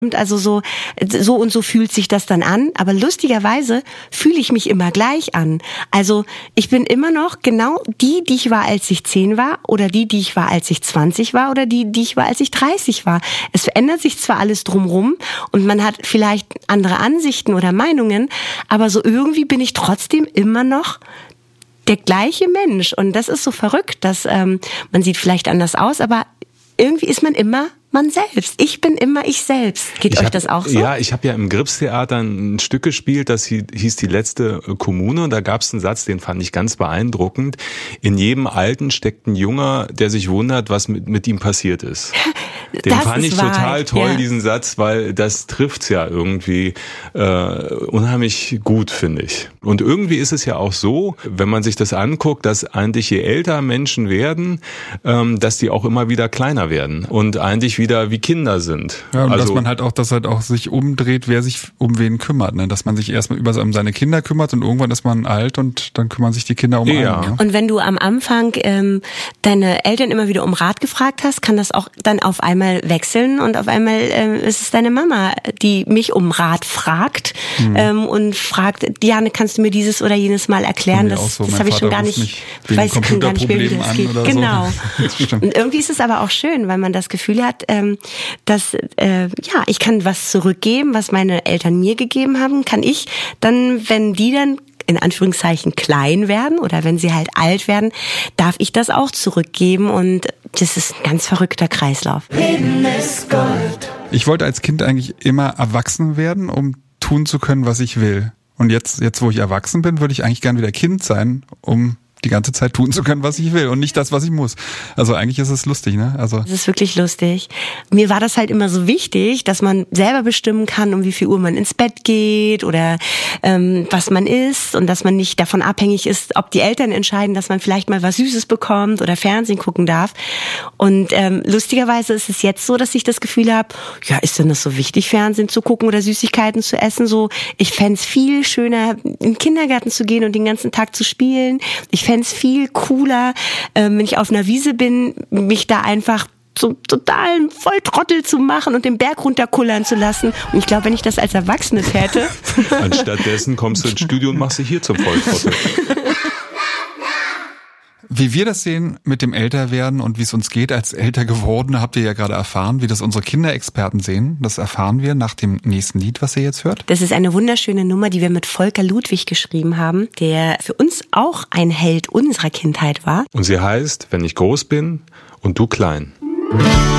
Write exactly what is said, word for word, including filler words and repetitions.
Also so, so und so fühlt sich das dann an. Aber lustigerweise fühle ich mich immer gleich an. Also ich bin immer noch genau die, die ich war, als ich zehn war, oder die, die ich war, als ich zwanzig war, oder die, die ich war, als ich dreißig war. Es verändert sich zwar alles drumrum und man hat vielleicht andere Ansichten oder Meinungen, aber so irgendwie bin ich trotzdem immer noch der gleiche Mensch. Und das ist so verrückt, dass ähm, man sieht vielleicht anders aus, aber irgendwie ist man immer man selbst. Ich bin immer ich selbst. Geht ich euch hab, das auch so? Ja, ich habe ja im Gripstheater ein Stück gespielt, das hieß Die letzte Kommune. Und da gab es einen Satz, den fand ich ganz beeindruckend. In jedem Alten steckt ein Junger, der sich wundert, was mit, mit ihm passiert ist. Den das fand ich wahr. total toll, ja. diesen Satz, weil das trifft's ja irgendwie äh, unheimlich gut, finde ich. Und irgendwie ist es ja auch so, wenn man sich das anguckt, dass eigentlich je älter Menschen werden, ähm, dass die auch immer wieder kleiner werden und eigentlich wieder wie Kinder sind. Ja, und also, dass man halt auch, dass halt auch sich umdreht, wer sich um wen kümmert, ne? Dass man sich erstmal über um seine Kinder kümmert und irgendwann ist man alt und dann kümmern sich die Kinder um ja. einen. Ne? Und wenn du am Anfang ähm, deine Eltern immer wieder um Rat gefragt hast, kann das auch dann auf einmal wechseln und auf einmal ähm, ist es deine Mama, die mich um Rat fragt mhm. ähm, und fragt, Diane, kannst du mir dieses oder jenes mal erklären? Das, so. das habe ich schon gar nicht, ich weiß schon gar nicht mehr, wie das geht. Genau. So. Und irgendwie ist es aber auch schön, weil man das Gefühl hat, ähm, dass äh, ja, ich kann was zurückgeben, was meine Eltern mir gegeben haben, kann ich dann, wenn die dann in Anführungszeichen klein werden oder wenn sie halt alt werden, darf ich das auch zurückgeben und das ist ein ganz verrückter Kreislauf. Leben ist Gold. Ich wollte als Kind eigentlich immer erwachsen werden, um tun zu können, was ich will. Und jetzt, jetzt wo ich erwachsen bin, würde ich eigentlich gern wieder Kind sein, um die ganze Zeit tun zu können, was ich will und nicht das, was ich muss. Also eigentlich ist es lustig, ne? Also es ist wirklich lustig. Mir war das halt immer so wichtig, dass man selber bestimmen kann, um wie viel Uhr man ins Bett geht oder ähm, was man isst und dass man nicht davon abhängig ist, ob die Eltern entscheiden, dass man vielleicht mal was Süßes bekommt oder Fernsehen gucken darf. Und ähm, lustigerweise ist es jetzt so, dass ich das Gefühl habe, ja, ist denn das so wichtig, Fernsehen zu gucken oder Süßigkeiten zu essen? So, ich fände es viel schöner, in den Kindergarten zu gehen und den ganzen Tag zu spielen. Ich fände es viel cooler, äh, wenn ich auf einer Wiese bin, mich da einfach zum totalen Volltrottel zu machen und den Berg runterkullern zu lassen. Und ich glaube, wenn ich das als Erwachsene täte... Anstattdessen kommst du ins Studio und machst dich hier zum Volltrottel. Wie wir das sehen mit dem Älterwerden und wie es uns geht als älter Gewordene, habt ihr ja gerade erfahren. Wie das unsere Kinderexperten sehen, das erfahren wir nach dem nächsten Lied, was ihr jetzt hört. Das ist eine wunderschöne Nummer, die wir mit Volker Ludwig geschrieben haben, der für uns auch ein Held unserer Kindheit war. Und sie heißt, wenn ich groß bin und du klein.